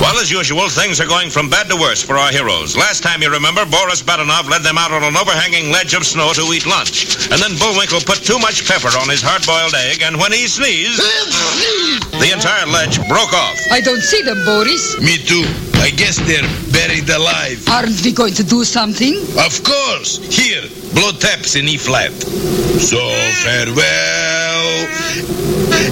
Well, as usual, things are going from bad to worse for our heroes. Last time, you remember, Boris Badenov led them out on an overhanging ledge of snow to eat lunch. And then Bullwinkle put too much pepper on his hard-boiled egg, and when he sneezed, the entire ledge broke off. I don't see them, Boris. Me too. I guess they're buried alive. Aren't we going to do something? Of course. Here, blow taps in E flat. So farewell.